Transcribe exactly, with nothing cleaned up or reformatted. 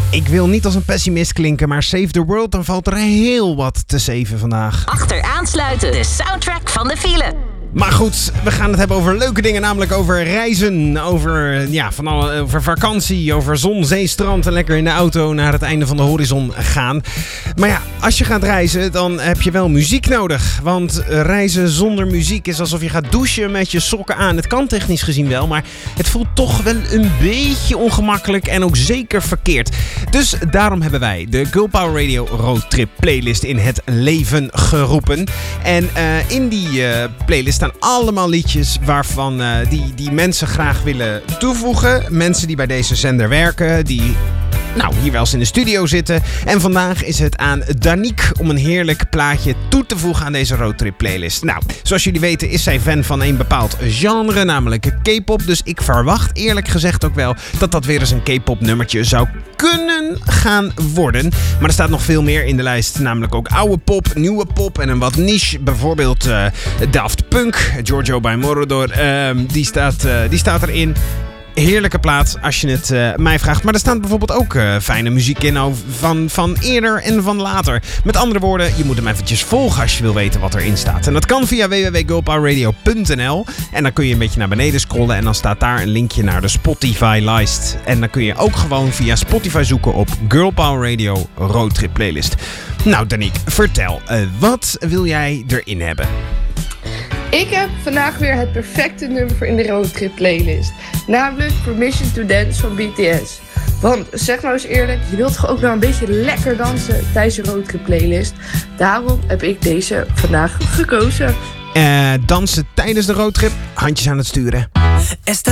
Ik wil niet als een pessimist klinken, maar Save the World, dan valt er heel wat te saven vandaag. Achteraansluiten, de soundtrack van de file. Maar goed, we gaan het hebben over leuke dingen, namelijk over reizen, over, ja, van alle, over vakantie, over zon, zee, strand en lekker in de auto naar het einde van de horizon gaan. Maar ja, als je gaat reizen, dan heb je wel muziek nodig. Want reizen zonder muziek is alsof je gaat douchen met je sokken aan. Het kan technisch gezien wel, maar het voelt toch wel een beetje ongemakkelijk en ook zeker verkeerd. Dus daarom hebben wij de Girl Power Radio Roadtrip playlist in het leven geroepen. En uh, in die uh, playlist staan allemaal liedjes waarvan uh, die, die mensen graag willen toevoegen. Mensen die bij deze zender werken, die nou, hier wel eens in de studio zitten. En vandaag is het aan Danique om een heerlijk plaatje toe te voegen aan deze roadtrip playlist. Nou, zoals jullie weten is zij fan van een bepaald genre, namelijk K-pop. Dus ik verwacht eerlijk gezegd ook wel dat dat weer eens een K-pop nummertje zou kunnen gaan worden. Maar er staat nog veel meer in de lijst, namelijk ook oude pop, nieuwe pop en een wat niche. Bijvoorbeeld uh, Daft Punk, Giorgio by Moroder, uh, die, staat, uh, die staat erin. Heerlijke plaat als je het uh, mij vraagt. Maar er staat bijvoorbeeld ook uh, fijne muziek in van, van eerder en van later. Met andere woorden, je moet hem eventjes volgen als je wil weten wat erin staat. En dat kan via w w w punt girl power radio punt n l. En dan kun je een beetje naar beneden scrollen en dan staat daar een linkje naar de Spotify-lijst. En dan kun je ook gewoon via Spotify zoeken op Girl Power Radio Roadtrip Playlist. Nou Danique, vertel, uh, wat wil jij erin hebben? Ik heb vandaag weer het perfecte nummer voor in de roadtrip playlist. Namelijk Permission to Dance van B T S. Want zeg nou eens eerlijk, je wilt toch ook wel een beetje lekker dansen tijdens de roadtrip playlist. Daarom heb ik deze vandaag gekozen. Uh, dansen tijdens de roadtrip, handjes aan het sturen.